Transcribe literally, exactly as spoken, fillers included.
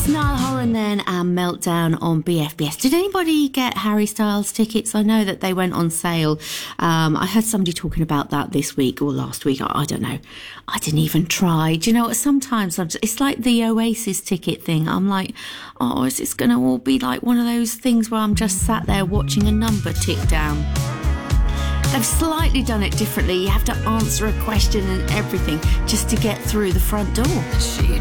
That's Niall Horan then, and Meltdown on B F B S. Did anybody get Harry Styles tickets? I know that they went on sale. Um, I heard somebody talking about that this week or last week. I, I don't know. I didn't even try. Do you know what? Sometimes I'm just, it's like the Oasis ticket thing. I'm like, oh, is this going to all be like one of those things where I'm just sat there watching a number tick down? They've slightly done it differently. You have to answer a question and everything just to get through the front door. She